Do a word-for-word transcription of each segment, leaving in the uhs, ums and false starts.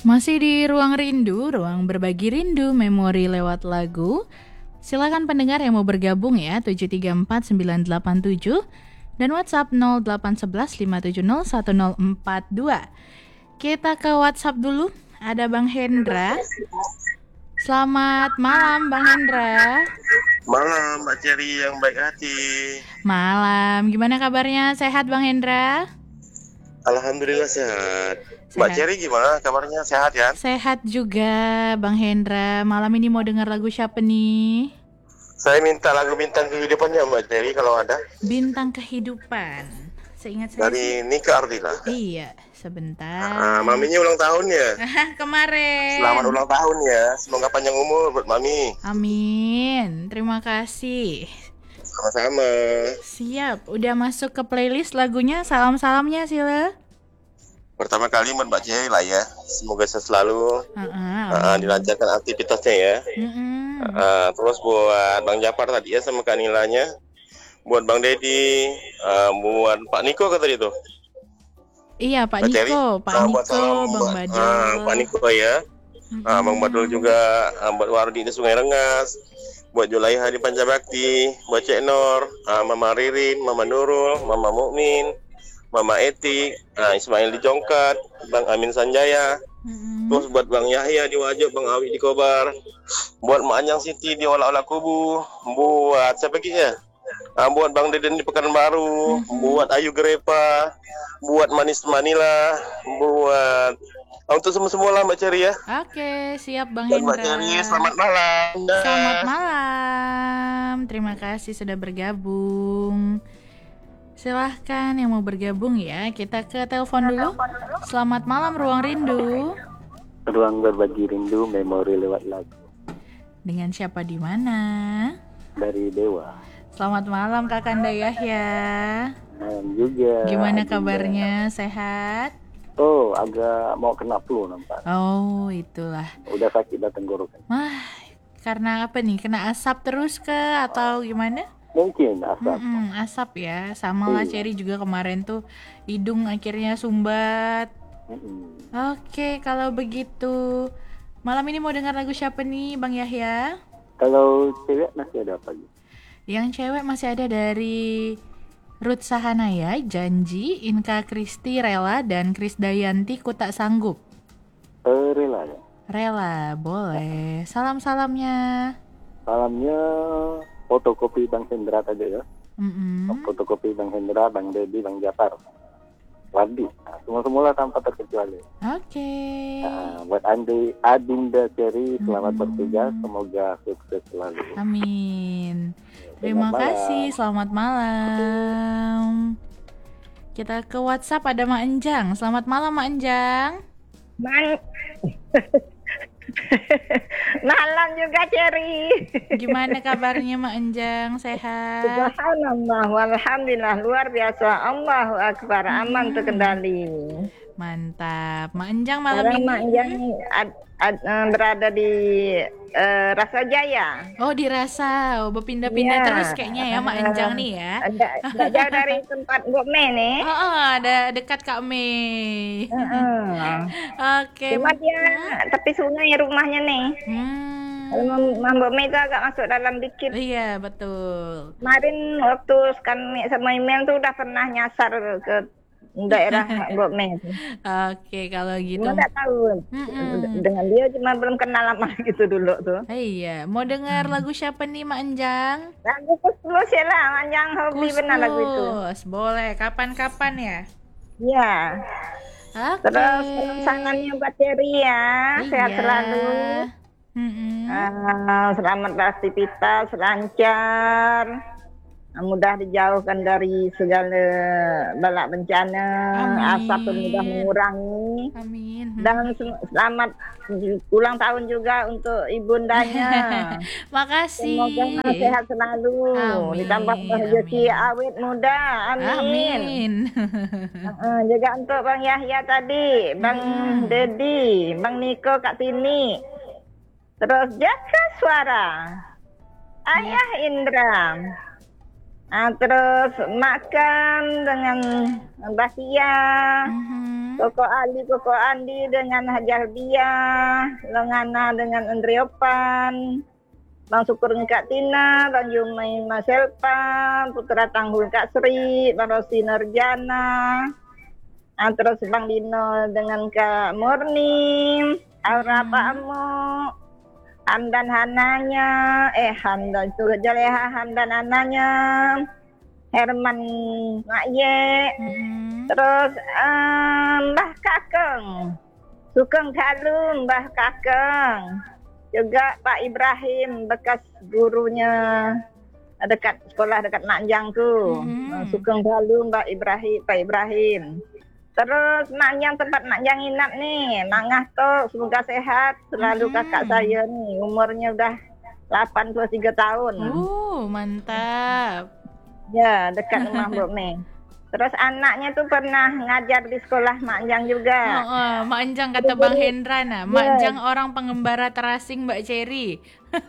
Masih di Ruang Rindu, ruang berbagi rindu, memori lewat lagu. Silakan pendengar yang mau bergabung ya, tujuh tiga empat sembilan delapan tujuh dan WhatsApp nol delapan satu satu lima tujuh nol satu nol empat dua. Kita ke WhatsApp dulu, ada Bang Hendra. Selamat malam Bang Hendra. Malam Mbak Cherry yang baik hati. Malam, gimana kabarnya? Sehat Bang Hendra? Alhamdulillah sehat. Sehat. Mbak Cherry gimana kabarnya, sehat ya? Sehat juga Bang Hendra. Malam ini mau dengar lagu siapa nih? Saya minta lagu Bintang Kehidupannya Mbak Cherry kalau ada. Bintang Kehidupan. Seingat saya Dari Nika Ardila. Iya, sebentar. Nah, maminya ulang tahun ya. Kemarin. Selamat ulang tahun ya. Semoga panjang umur buat mami. Amin. Terima kasih. Sama-sama. Siap. Udah masuk ke playlist lagunya. Salam-salamnya Sila. Pertama kali buat Mbak Cherry lah ya. Semoga saya selalu Uh-uh, uh, dilancarkan aktivitasnya ya. uh-uh. Uh, terus buat Bang Japar tadi ya sama Kak Nilanya. Buat Bang Dedi, uh, buat Pak Niko kata dia tuh. Iya Pak Mbak Cherry. Niko, Pak Uh, Niko, buat salam Bang buat, Badul. uh, Pak Niko ya. Uh, Bang Badul juga, uh, buat Wardi di Sungai Rengas, buat Julaiha di Pancabakti, buat Cek Nur, uh, Mama Ririn, Mama Nurul, Mama Mukmin, Mama Eti, uh, Ismail di Jongkat, Bang Amin Sanjaya, Mm-mm. terus buat Bang Yahya di Wajib, Bang Awi di Kobar, buat Mak Anjang Siti di Olah-Olah Kubu, buat siapa lagi ya? Uh, buat Bang Deden di Pekanbaru, Mhm. buat Ayu Grepa, buat Manis Manila, buat uh, untuk semua-semua lah Mbak Cherry ya. Oke, siap Bang Dan Mbak Hendra. Cherry, selamat malam. Dah. Selamat malam. Terima kasih sudah bergabung. Silahkan yang mau bergabung ya. Kita ke telepon dulu. Selamat malam Ruang Rindu. Ruang berbagi rindu, memori lewat lagu. Dengan siapa di mana? Dari Dewa. Selamat malam Kakanda Yahya. Dan juga Gimana Adinda. kabarnya? Sehat? Oh, agak mau kena flu nampak. Oh, itulah. Udah sakit dah tenggorokan. Wah, karena apa nih? Kena asap terus ke atau gimana? Mungkin asap. Mm-mm, asap ya. Sama lah Iya. Cherry juga kemarin tuh hidung akhirnya sumbat. Mm-mm. Oke, kalau begitu malam ini mau dengar lagu siapa nih Bang Yahya? Kalau cewek masih ada apa lagi? Yang cewek masih ada dari Ruth Sahanaya, Janji, Inka Kristi, Rela, dan Krisdayanti, Ku Tak Sanggup. Eh, rela ya. Rela, boleh. Salam-salamnya. Salamnya fotokopi Bang Hendra tadi ya. Mm-mm. Fotokopi Bang Hendra, Bang Dedi, Bang Japar. Wardi. Nah, semua-semua tanpa terkecuali. Oke. Nah, buat Andi, Adinda Cherry, selamat Hmm. bertugas. Semoga sukses selalu. Amin. Terima Selamat malam. kasih, selamat malam. Kita ke WhatsApp, ada Mak Enjang. Selamat malam Mak Enjang. Man. Malam juga Cherry. Gimana kabarnya Mak Enjang? Sehat? Subhanallah, walhamdulillah, luar biasa. Allahu Akbar, aman terkendali. Mantap. Mak Enjang malam Sekarang ini. Mak yang ad- ad- eh, berada di eh, Rasa Jaya. Oh, dirasa. Oh, berpindah-pindah Iya. terus kayaknya ya Mak Enjang nih ya. Ada nggak jauh dari tempat Mbok Me nih. Oh, oh, ada dekat Kak Mei. Heeh. Oke. Cuma dia tepi sungai rumahnya nih. Hmm. Kalau Mam- Mbok Me itu agak masuk dalam dikit. Iya, betul. Kemarin waktu kami sama email tuh udah pernah nyasar ke daerah Mbok Me. Oke, kalau gitu. Cuma nggak tahu Mm-mm. dengan dia, cuma belum kenal lama gitu dulu tuh. Iya, mau dengar lagu siapa nih Mak Enjang? Lagu Kuskus ya lah, panjang hobi benar lagu itu. Kuskus, boleh. Kapan-kapan ya? Iya. Oke. Terus sangannya buat Cherry ya, sehat Iya. selalu. Mm-mm. Ah, selamat beraktivitas, lancar. Mudah dijauhkan dari segala bala bencana, Amin. asap pun mudah mengurangi. Amin. Dan sel- selamat ulang tahun juga untuk ibundanya. Makasih. Semoga sehat selalu, Amin, ditambah rezeki amin. awet muda. Amin. Amin. Uh, juga untuk Bang Yahya tadi, Bang Hmm. Dedi, Bang Niko Kak Tini. Terus Jaka Suara, Ayah Indra. Ah, terus makan dengan bahagia. Mhm. Koko Ali, Koko Andi dengan Hajar Dia, Lengana dengan Andriopan, Bang Syukur Kak Tina, Bang Yumai Mas Selpa, Putra Tanggul Kak Sri, Bang Rosi Nurjana, ah, terus Bang Dino dengan Kak Murni, Aura Pak Amo, Hamdan Hananya, eh Hamdan itu Jaleha Hamdan Hananya, Herman Makye, Mm-mm. terus um, Mbah Kakeng, Sugeng Kalung, Mbah Kakeng, juga Pak Ibrahim bekas gurunya dekat sekolah dekat Manjang tuh, Mhm. Sugeng Kalung, Mbak Ibrahim, Pak Ibrahim. Terus Manjang tempat Manjang inap nih, Mangah tuh semoga sehat selalu Mhm. kakak saya nih, umurnya udah delapan puluh tiga tahun. Uh, mantap. Ya, dekat rumah Mbok Mei. Terus anaknya tuh pernah ngajar di sekolah Manjang juga. Oh, oh, Mak Anjang kata Bang Hendra nah, Mak Anjang orang pengembara terasing Mbak Cherry.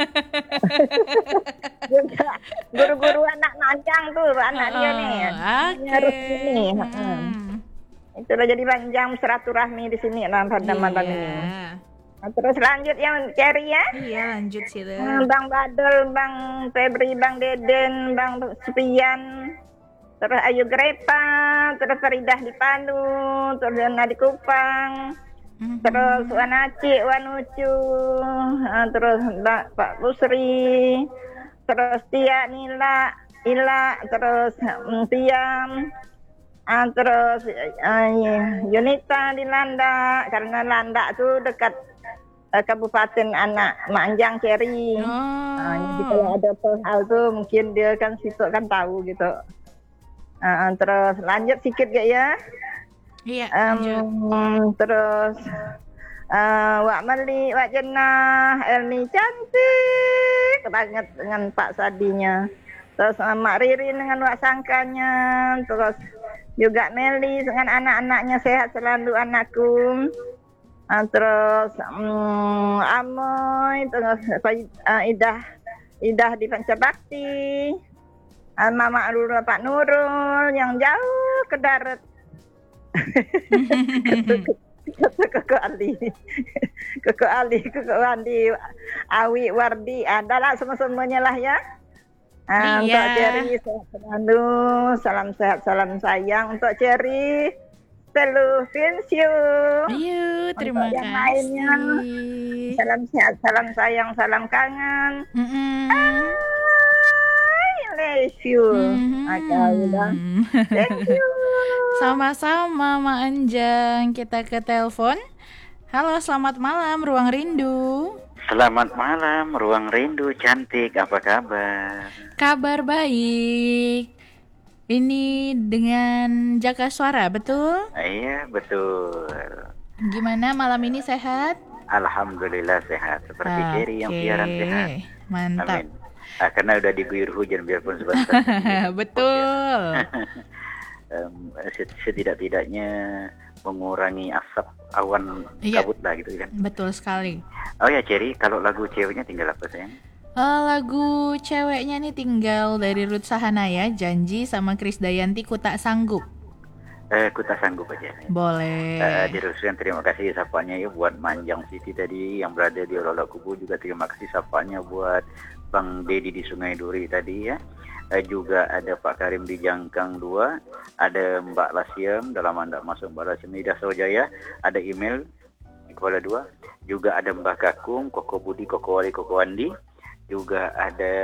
Juga guru-guru anak Manjang tuh, anak dia nih. Oh, Anaknya oke. Rusmini. Heeh. Hmm. Itulah jadi panjang silaturahmi di sini lah pada malam ini. Iya. Nah, terus lanjut yang Cherry ya. Iya, lanjut sih. Hmm, Bang Badul, Bang Febri, Bang Deden, Bang Supian, terus Ayu Grepa, terus Faridah di Palu, terus Dana di Kupang, Mhm. terus Wanaci, Wanucu, uh, terus Mbak Pak Pusri, terus Tia Nila, Ila, terus um, Tiam, uh, terus uh, Yunita di Landa, karena Landa tuh dekat uh, Kabupaten Anak Manjang Cherry. Oh. Nah, jadi kalau ada hal tuh mungkin dia kan situ kan tahu gitu. Uh, terus lanjut sedikit gak ya? Iya, lanjut. Um, terus uh, Wak Meli, Wak Jenah, Elni cantik banget dengan Pak Sadinya. Terus uh, Mak Ririn dengan Wak Sangkanya. Terus juga Meli dengan anak-anaknya sehat selalu anakku. Uh, terus um, Amoy, terus uh, Idah, Idah di Pancabakti. Uh, Mama Nurul, Pak Nurul yang jauh ke darat. Koko Ali, Koko Ali, Koko Andi, Awi, Wardi, adalah semua-semuanya lah ya. Uh, Iya. Untuk Cherry sehat selalu, salam sehat, salam sayang untuk Cherry. Selalu Vinsyu. Ayo, terima Untuk yang kasih. lainnya, salam sehat, salam sayang, salam kangen. Mm-mm. I love you. Mhm. Agak udah. Thank you. Sama-sama, Mak Anjang. Kita ke telepon. Halo, selamat malam, Ruang Rindu. Selamat malam, Ruang Rindu cantik. Apa kabar? Kabar baik. Ini dengan Jaka Suara, betul? Iya, betul. Gimana malam ini sehat? Alhamdulillah sehat. Seperti Cherry yang siaran sehat. Mantap. Amin. Ah, karena udah diguyur hujan biarpun sebentar. Betul. um, setidak-tidaknya mengurangi asap awan Iya. kabut lah gitu kan. Betul sekali. Oh ya Cherry, kalau lagu ceweknya tinggal apa sayang? Eh, lagu ceweknya nih tinggal dari Ruth Sahanaya, Janji sama Krisdayanti, Ku Tak Sanggup. Eh, ku tak sanggup aja. Boleh. Uh, Diruskan terima kasih sapanya ya buat Manjang City tadi yang berada di Lolok Kubu, juga terima kasih sapanya buat Bang Dedi di Sungai Duri tadi ya. Uh, juga ada Pak Karim di Jangkang dua, ada Mbak Lasiem dalam anda masuk Mbak Lasiem di Dasar Jaya, ada email di Kuala dua, juga ada Mbak Kakung, Koko Budi, Koko Wali, Koko Andi, juga ada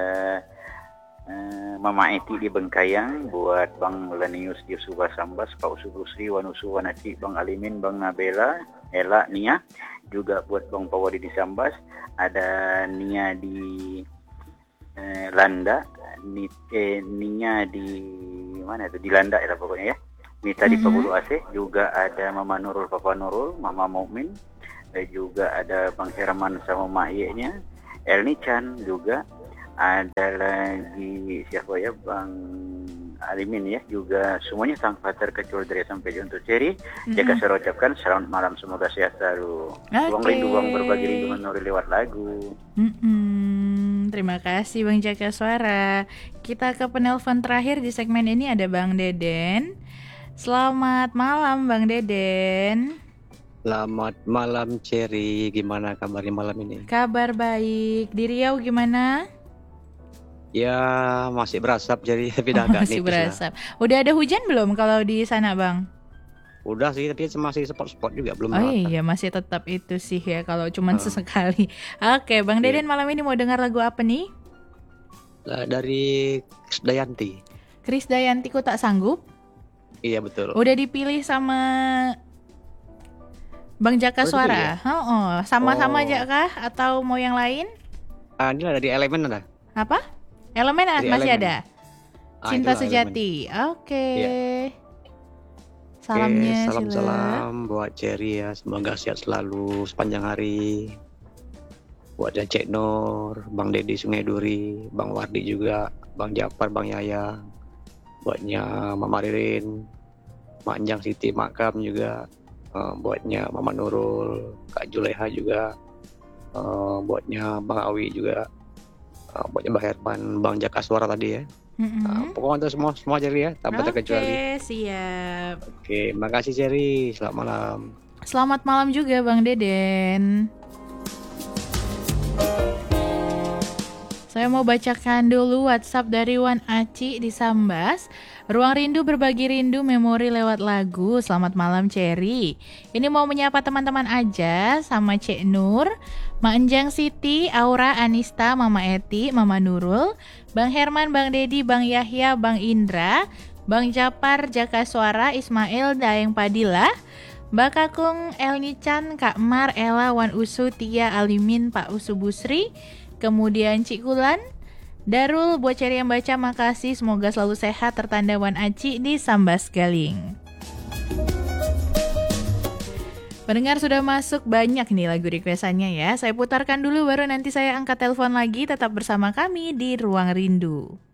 Uh, Mama Eti di Bengkayang, buat Bang Lenius di Subah Sambas, Pak Usubusri, Wanusu Wanaci, Bang Alimin, Bang Nabela, Ella, Nia, juga buat Bang Pawadi di Sambas, ada Nia di eh, Landa, Ni, eh, Nia di mana itu, di Landa ya pokoknya ya, Nita di Mhm. Pabulu A C, juga ada Mama Nurul, Papa Nurul, Mama Mukmin, eh, juga ada Bang Herman sama Mak Ye-nya, Elni Chan juga. Ada lagi siapa ya, Bang Alimin ya, juga semuanya tanpa terkecuali dari sampai untuk Cherry. Mm-mm. Jika saya ucapkan selamat malam, semoga sehat selalu. Ruang Oke. rindu, ruang berbagi rindu menuri lewat lagu. Mm-mm. Terima kasih Bang Jaka Suara. Kita ke penelpon terakhir di segmen ini, ada Bang Deden. Selamat malam Bang Deden. Selamat malam Cherry, gimana kabarnya malam ini? Kabar baik. Di Riau gimana? Ya masih berasap jadi tapi Oh, dah agak masih nipis lah. berasap. Udah ada hujan belum kalau di sana Bang? Udah sih tapi masih spot-spot juga belum Oh rata. iya masih tetap itu sih ya kalau cuman Ah. sesekali. Oke Bang Iya. Deden malam ini mau dengar lagu apa nih? Lah, dari Dayanti. Krisdayanti ku tak sanggup. Iya betul. Udah dipilih sama Bang Jaka Oh, dipilih Suara. Oh, sama-sama Oh. aja kah atau mau yang lain? Ah, ini lah dari Elemen ada. Apa? Elemen Dari masih Elemen. ada. Ah, Cinta itulah Sejati. Oke. Iya. Salamnya Oke, Sila. salam-salam buat Cherry ya, semoga sehat selalu sepanjang hari. Buat ada Cek Nur, Bang Dedi Sungai Duri, Bang Wardi juga, Bang Japar, Bang Yaya, buatnya Mama Ririn, Mak Anjang Siti Makam juga, eh, buatnya Mama Nurul, Kak Juleha juga, eh, buatnya Bang Awi juga, eh, buatnya Bang Herman, Bang Jaka Suara tadi ya. Mm-mm. Nah, pokoknya untuk semua semua Cherry ya, tanpa terkecuali. Oke, siap. Oke, makasih Cherry, selamat malam. Selamat malam juga Bang Deden. Saya mau bacakan dulu WhatsApp dari Wan Aci di Sambas. Ruang rindu berbagi rindu memori lewat lagu. Selamat malam Cherry. Ini mau menyapa teman-teman aja sama Cek Nur, Mak Enjang Siti, Aura, Anista, Mama Eti, Mama Nurul, Bang Herman, Bang Dedi, Bang Yahya, Bang Indra, Bang Japar, Jaka Suara, Ismail, Daeng Padilla, Mbak Kakung, Elni Chan, Kak Mar, Ella, Wan Usu, Tia, Alimin, Pak Usu Busri, kemudian Cik Kulan, Darul, buat Cherry yang baca makasih, semoga selalu sehat, tertanda Wan Aci di Sambas Galing. Pendengar sudah masuk banyak nih lagu requestannya ya. Saya putarkan dulu baru nanti saya angkat telepon lagi, tetap bersama kami di Ruang Rindu.